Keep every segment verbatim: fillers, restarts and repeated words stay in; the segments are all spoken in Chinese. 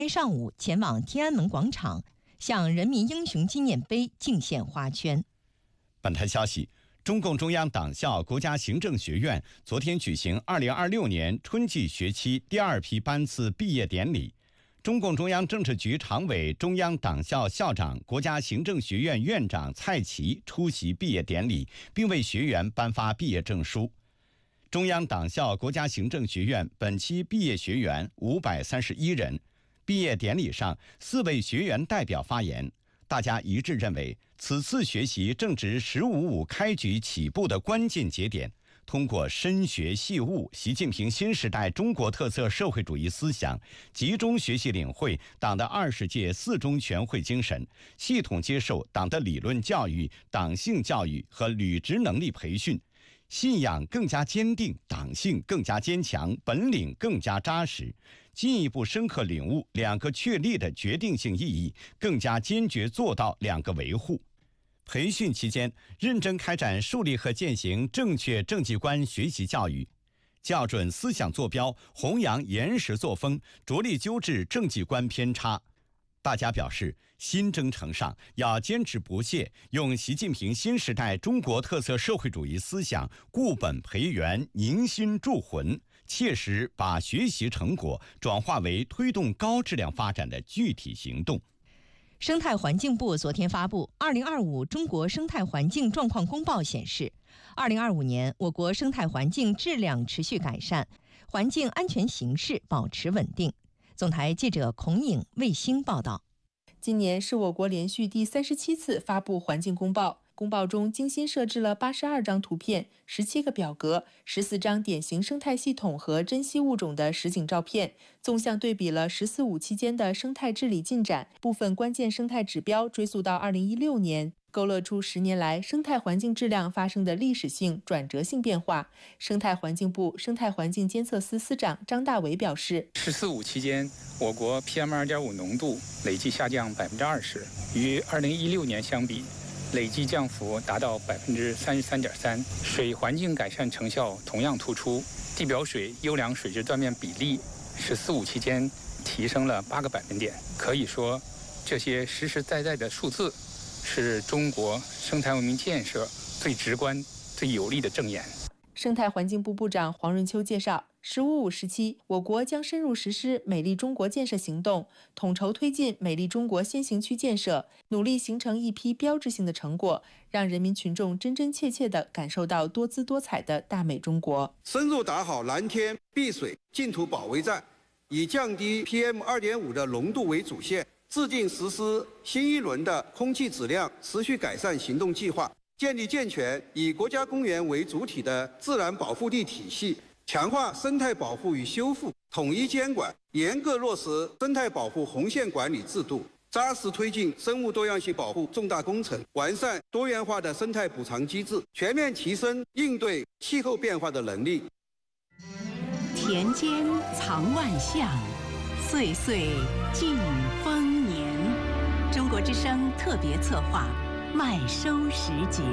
天上午前往天安门广场，向人民英雄纪念碑敬献花圈。 本台消息，中共中央党校国家行政学院昨天举行二零二六年春季学期第二批班次毕业典礼。中共中央政治局常委、中央党校校长、国家行政学院院长蔡奇出席毕业典礼，并为学员颁发毕业证书。中央党校国家行政学院本期毕业学员五百三十一人。毕业典礼上，四位学员代表发言，大家一致认为，此次学习正值“十五五”开局起步的关键节点。通过深学细悟习近平新时代中国特色社会主义思想，集中学习领会党的二十届四中全会精神，系统接受党的理论教育、党性教育和履职能力培训，信仰更加坚定，党性更加坚强，本领更加扎实，进一步深刻领悟两个确立的决定性意义，更加坚决做到两个维护。培训期间，认真开展树立和践行正确政绩观学习教育，校准思想坐标，弘扬严实作风，着力纠治政绩观偏差。大家表示，新征程上要坚持不懈，用习近平新时代中国特色社会主义思想固本培元、凝心铸魂，切实把学习成果转化为推动高质量发展的具体行动。 生态环境部昨天发布《二零二五中国生态环境状况公报》显示，二零二五年我国生态环境质量持续改善，环境安全形势保持稳定。总台记者孔颖、卫星报道。 今年是我国连续第三十七次发布环境公报。公报中精心设置了八十二张图片、十七个表格、十四张典型生态系统和珍稀物种的实景照片，纵向对比了“十四五”期间的生态治理进展，部分关键生态指标追溯到二零一六年，勾勒出十年来生态环境质量发生的历史性、转折性变化。生态环境部生态环境监测司司长张大伟表示，“ 十四五”期间，我国 P M 二点五 浓度累计下降百分之二十，与二零一六年相比，累计降幅达到百分之三十三点三，水环境改善成效同样突出，地表水优良水质断面比例“十四五”期间提升了八个百分点。可以说，这些实实在在的数字是中国生态文明建设最直观、最有力的证言。 生态环境部部长黄润秋介绍，“十五五”时期，我国将深入实施美丽中国建设行动，统筹推进美丽中国先行区建设，努力形成一批标志性的成果，让人民群众真真切切地感受到多姿多彩的大美中国。 深入打好蓝天、碧水、净土保卫战，以降低 P M 二点五 的浓度为主线，制定实施新一轮的空气质量持续改善行动计划，建立健全以国家公园为主体的自然保护地体系，强化生态保护与修复，统一监管，严格落实生态保护红线管理制度，扎实推进生物多样性保护重大工程，完善多元化的生态补偿机制，全面提升应对气候变化的能力。 田间藏万象，岁岁尽丰年。中国之声特别策划麦收时节。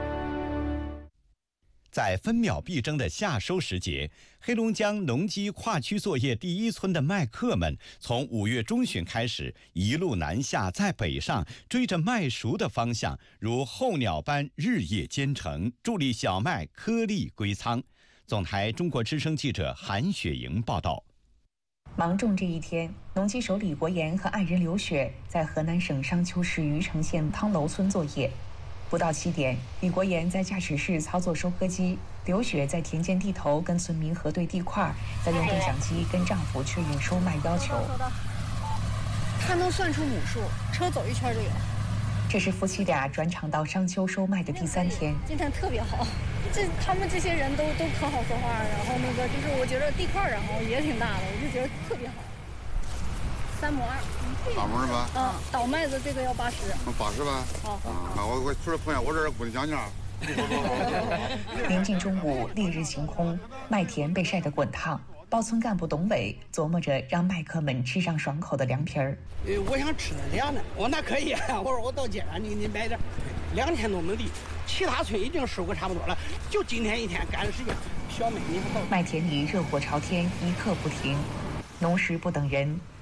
在分秒必争的夏收时节，黑龙江农机跨区作业第一村的麦客们，从五月中旬开始，一路南下，再北上，追着麦熟的方向，如候鸟般日夜兼程，助力小麦颗粒归仓。总台中国之声记者韩雪莹报道。 芒种这一天，农机手李国岩和爱人刘雪在河南省商丘市虞城县汤楼村作业。不到七点，李国岩在驾驶室操作收割机，刘雪在田间地头跟村民核对地块，再用对讲机跟丈夫确认收麦要求。 他能算出亩数，车走一圈就有。 这是夫妻俩转场到商丘收麦的第三天。 今天特别好，这他们这些人都都可好说话，然后那个就是我觉得地块然后也挺大的，我就觉得特别好。三亩二， 八亩是吧？ 嗯，倒麦子这个要八十。 八十吧。好。啊，我我除了朋友，我这儿姑娘讲讲。 临近中午，烈日晴空，麦田被晒得滚烫。包村干部董伟琢磨着让麦客们吃上爽口的凉皮儿。 呃，我想吃那凉的，我说那可以，我说我到街上你你买点，两天都没地，其他村已经收割差不多了，就今天一天赶的时间，小麦你不到。 麦田里热火朝天，一刻不停，农时不等人。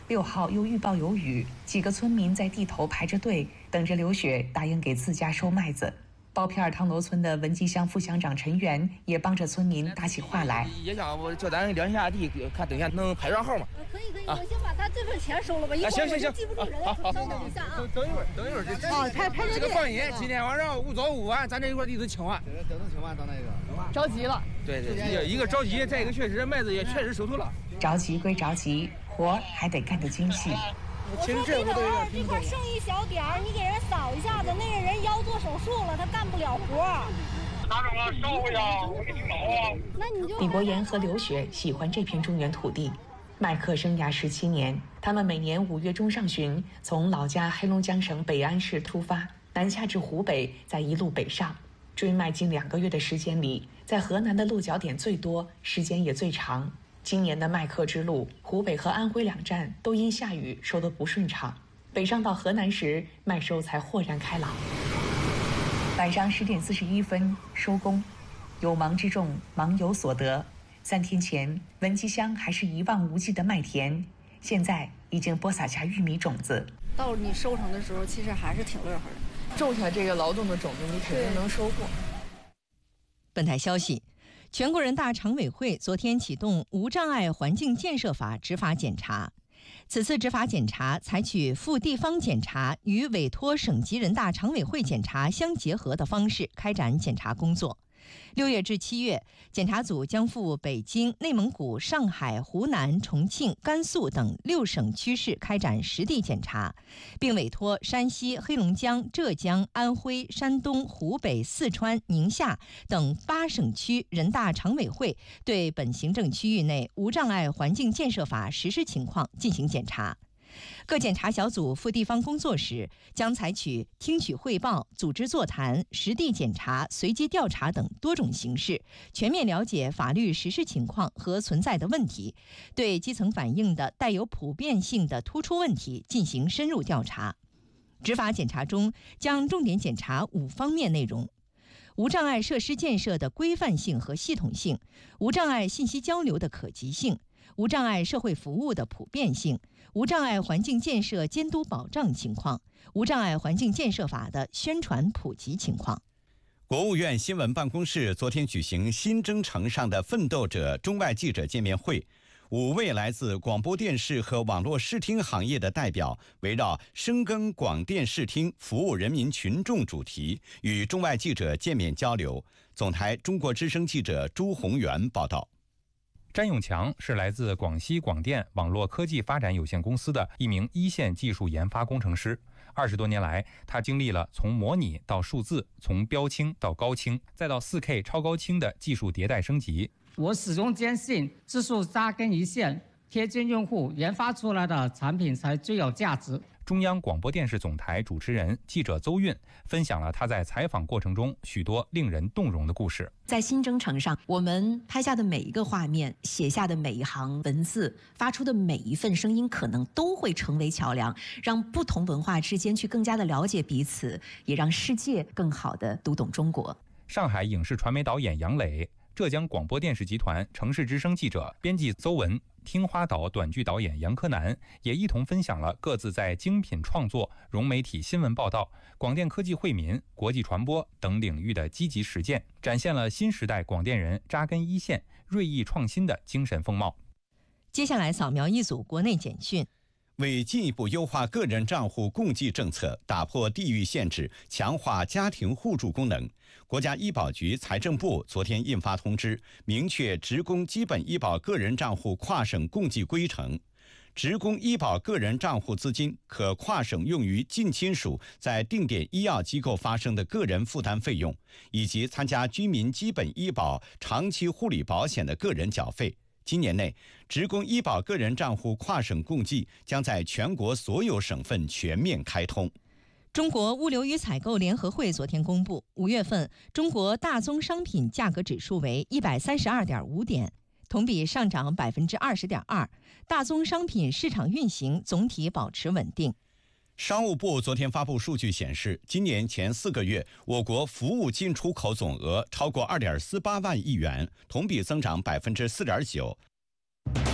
六号又预报有雨，几个村民在地头排着队，等着刘雪答应给自家收麦子。包片汤楼村的文集乡副乡长陈元也帮着村民打起话来。 也想我叫咱量一下地，看等一下能排上号吗？ 可以可以，我先把他这份钱收了吧，一会儿我就记不住人。 好好好， 稍等一下啊。 等一会儿，等一会儿这哦，排排这个放眼，今天晚上五早五晚，咱这一块地都清完。 这能清完到那个？ 着急了。 对对，一个着急，再一个确实麦子也确实收透了。 着急归着急，活还得干得精细。 我说李本二这块剩一小点儿，你给人扫一下子，那个人腰做手术了，他干不了活。 拿着我烧回去，我给你搞啊。 那你就。 李国岩和刘雪喜欢这片中原土地，麦客生涯十七年，他们每年五月中上旬从老家黑龙江省北安市出发，南下至湖北，再一路北上，追麦近两个月的时间里，在河南的落脚点最多，时间也最长。今年的麦客之路，湖北和安徽两站都因下雨收得不顺畅，北上到河南时，麦收才豁然开朗。晚上十点四十一分收工，有忙之众忙有所得。三天前，文集乡还是一望无际的麦田，现在已经播撒下玉米种子。 到了你收成的时候，其实还是挺乐呵的。 种下这个劳动的种子，你肯定能收获。 本台消息。全国人大常委会昨天启动《无障碍环境建设法》执法检查。此次执法检查采取赴地方检查与委托省级人大常委会检查相结合的方式开展检查工作。六月至七月，检查组将赴北京、内蒙古、上海、湖南、重庆、甘肃等六省区市开展实地检查，并委托山西、黑龙江、浙江、安徽、山东、湖北、四川、宁夏等八省区人大常委会对本行政区域内无障碍环境建设法实施情况进行检查。各检查小组赴地方工作时，将采取听取汇报、组织座谈、实地检查、随机调查等多种形式，全面了解法律实施情况和存在的问题，对基层反映的带有普遍性的突出问题进行深入调查。执法检查中将重点检查五方面内容：无障碍设施建设的规范性和系统性，无障碍信息交流的可及性，无障碍社会服务的普遍性，无障碍环境建设监督保障情况，无障碍环境建设法的宣传普及情况。 国务院新闻办公室昨天举行新征程上的奋斗者中外记者见面会，五位来自广播电视和网络视听行业的代表围绕深耕广电视听服务人民群众主题与中外记者见面交流。总台中国之声记者朱宏元报道。 詹永强是来自广西广电网络科技发展有限公司的一名一线技术研发工程师。二十多年来，他经历了从模拟到数字，从标清到高清，再到 四K 超高清的技术迭代升级。 我始终坚信，技术扎根一线，贴近用户，研发出来的产品才最有价值。 中央广播电视总台主持人、记者邹韵分享了他在采访过程中许多令人动容的故事。 在新征程上，我们拍下的每一个画面、写下的每一行文字、发出的每一份声音，可能都会成为桥梁，让不同文化之间去更加的了解彼此，也让世界更好地读懂中国。 上海影视传媒导演杨磊，浙江广播电视集团城市之声记者、编辑邹文，听花岛短剧导演杨柯南也一同分享了各自在精品创作、融媒体新闻报道、广电科技惠民、国际传播等领域的积极实践，展现了新时代广电人扎根一线、锐意创新的精神风貌。 接下来扫描一组国内简讯。 为进一步优化个人账户共计政策，打破地域限制，强化家庭互助功能，国家医保局、财政部昨天印发通知，明确职工基本医保个人账户跨省共计规程。职工医保个人账户资金可跨省用于近亲属在定点医药机构发生的个人负担费用，以及参加居民基本医保长期护理保险的个人缴费。今年内，职工医保个人账户跨省共计将在全国所有省份全面开通。 中国物流与采购联合会昨天公布，五月份中国大宗商品价格指数为一百三十二点五点，同比上涨百分之二十点二，大宗商品市场运行总体保持稳定。 商务部昨天发布数据显示，今年前四个月，我国服务进出口总额超过二点四八万亿元，同比增长百分之四点九。